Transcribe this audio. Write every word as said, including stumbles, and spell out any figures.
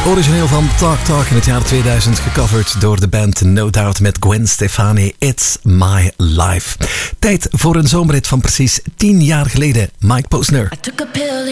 Origineel van Talk Talk in het jaar tweeduizend, gecoverd door de band No Doubt met Gwen Stefani. It's My Life. Tijd voor een zomerrit van precies tien jaar geleden. Mike Posner.